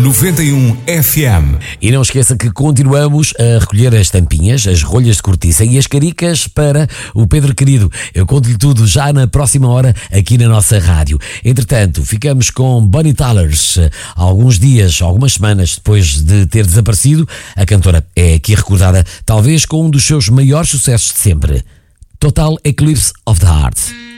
91 FM. E não esqueça que continuamos a recolher as tampinhas, as rolhas de cortiça e as caricas para o Pedro querido. Eu conto-lhe tudo já na próxima hora aqui na nossa rádio. Entretanto, ficamos com Bonnie Tyler. Alguns dias, algumas semanas depois de ter desaparecido, a cantora é aqui recordada talvez com um dos seus maiores sucessos de sempre, Total Eclipse of the Heart.